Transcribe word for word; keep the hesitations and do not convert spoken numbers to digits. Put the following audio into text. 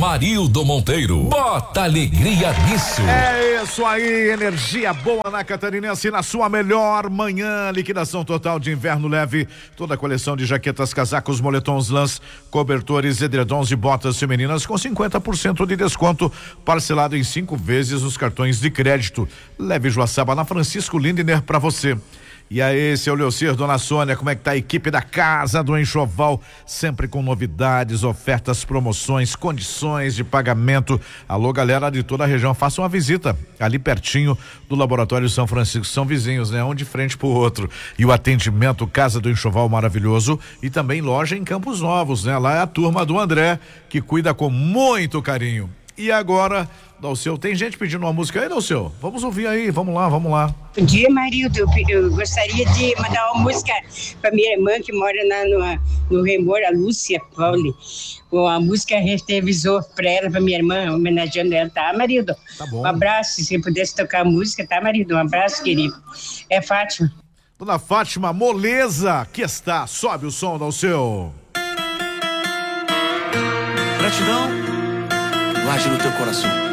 Amarildo Monteiro. Bota alegria nisso. É isso aí, energia boa na Catarinense, na sua melhor manhã. Liquidação total de inverno leve. Toda a coleção de jaquetas, casacos, moletons, lãs, cobertores, edredons e botas femininas com cinquenta por cento de desconto, parcelado em cinco vezes nos cartões de crédito. Leve Joaçaba na Francisco Lindner pra você. E aí, seu Leocir, dona Sônia, como é que tá a equipe da Casa do Enxoval? Sempre com novidades, ofertas, promoções, condições de pagamento. Alô, galera de toda a região, faça uma visita ali pertinho do Laboratório São Francisco. São vizinhos, né? Um de frente pro outro. E o atendimento Casa do Enxoval maravilhoso. E também loja em Campos Novos, né? Lá é a turma do André, que cuida com muito carinho. E agora, Dalceu, tem gente pedindo uma música aí, Dalceu? Vamos ouvir aí, vamos lá, vamos lá. Bom dia, Marildo. Eu, eu gostaria de mandar uma música para minha irmã que mora lá no, no Remor, a Lúcia Pauli. A música revisou para ela, para minha irmã, homenageando ela, tá, Marildo? Tá bom. Um abraço, se pudesse tocar a música, tá, Marildo? Um abraço, querido. É Fátima. Dona Fátima, moleza, aqui está, sobe o som, Dalceu. Gratidão. Guarde no teu coração.